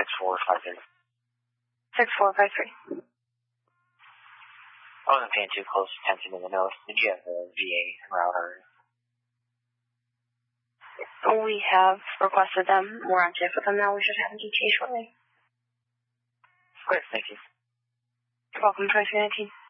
6453. 6453. I wasn't paying too close attention to the notes. Did you have the VA router? We have requested them. We're on shift with them now. We should have an ETA shortly. Great, thank you. You're welcome, 2319.